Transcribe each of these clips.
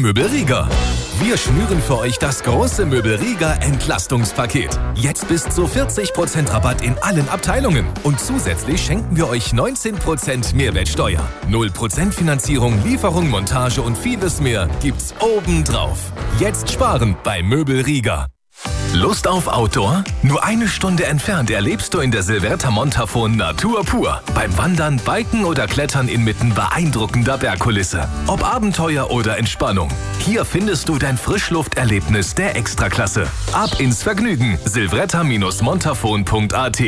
Möbelrieger. Wir schnüren für euch das große Möbelrieger Entlastungspaket. Jetzt bis zu 40% Rabatt in allen Abteilungen. Und zusätzlich schenken wir euch 19% Mehrwertsteuer. 0% Finanzierung, Lieferung, Montage und vieles mehr gibt's obendrauf. Jetzt sparen bei Möbelrieger. Lust auf Outdoor? Nur eine Stunde entfernt erlebst du in der Silverta Montafon Natur pur. Beim Wandern, Biken oder Klettern inmitten beeindruckender Bergkulisse. Ob Abenteuer oder Entspannung. Hier findest du dein Frischlufterlebnis der Extraklasse. Ab ins Vergnügen. silvretta-montafon.at.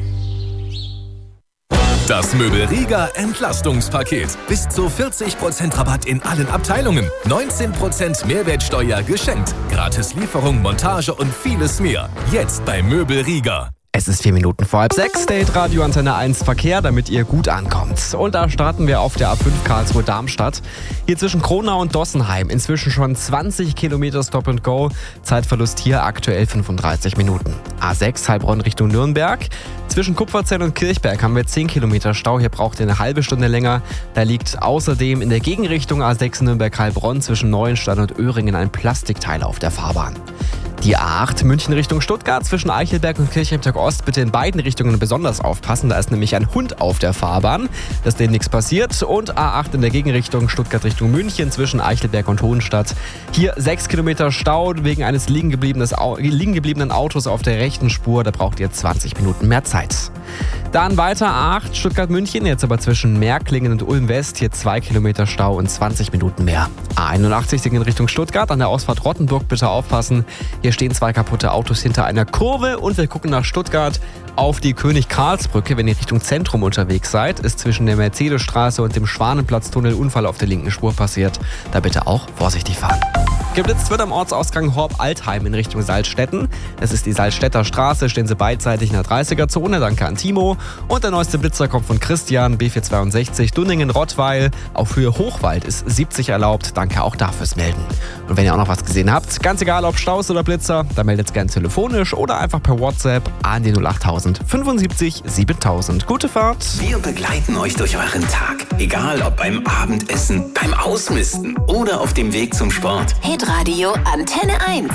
Das Möbelrieger Entlastungspaket. Bis zu 40% Rabatt in allen Abteilungen. 19% Mehrwertsteuer geschenkt. Gratis Lieferung, Montage und vieles mehr. Jetzt bei Möbelrieger. Es ist 4 Minuten vor halb 6, State Radio Antenne 1 Verkehr, damit ihr gut ankommt. Und da starten wir auf der A5 Karlsruhe-Darmstadt. Hier zwischen Kronau und Dossenheim. Inzwischen schon 20 Kilometer Stop and Go. Zeitverlust hier aktuell 35 Minuten. A6 Heilbronn Richtung Nürnberg. Zwischen Kupferzell und Kirchberg haben wir 10 Kilometer Stau. Hier braucht ihr eine halbe Stunde länger. Da liegt außerdem in der Gegenrichtung A6 Nürnberg-Heilbronn zwischen Neuenstein und Öhringen ein Plastikteil auf der Fahrbahn. Die A8 München Richtung Stuttgart zwischen Eichelberg und Kirchheimtag Ost bitte in beiden Richtungen besonders aufpassen. Da ist nämlich ein Hund auf der Fahrbahn, dass dem nichts passiert. Und A8 in der Gegenrichtung Stuttgart Richtung München zwischen Eichelberg und Hohenstadt. Hier 6 Kilometer Stau wegen eines liegen gebliebenen Autos auf der rechten Spur. Da braucht ihr 20 Minuten mehr Zeit. Dann weiter A8 Stuttgart-München, jetzt aber zwischen Märklingen und Ulm-West. Hier 2 Kilometer Stau und 20 Minuten mehr. A81 in Richtung Stuttgart, an der Ausfahrt Rottenburg bitte aufpassen. Hier stehen 2 kaputte Autos hinter einer Kurve und wir gucken nach Stuttgart auf die König-Karls-Brücke. Wenn ihr Richtung Zentrum unterwegs seid, ist zwischen der Mercedesstraße und dem Schwanenplatztunnel Unfall auf der linken Spur passiert. Da bitte auch vorsichtig fahren. Geblitzt wird am Ortsausgang Horb-Altheim in Richtung Salzstetten. Das ist die Salzstädter Straße, stehen sie beidseitig in der 30er-Zone. Danke an Timo. Und der neueste Blitzer kommt von Christian, B462, Dunningen-Rottweil. Auf Höhe Hochwald ist 70 erlaubt. Danke auch dafür Melden. Und wenn ihr auch noch was gesehen habt, ganz egal ob Staus oder Blitzer, dann meldet es gerne telefonisch oder einfach per WhatsApp an die 08000 75 7000. Gute Fahrt! Wir begleiten euch durch euren Tag. Egal ob beim Abendessen, beim Ausmisten oder auf dem Weg zum Sport. Hitradio Antenne 1.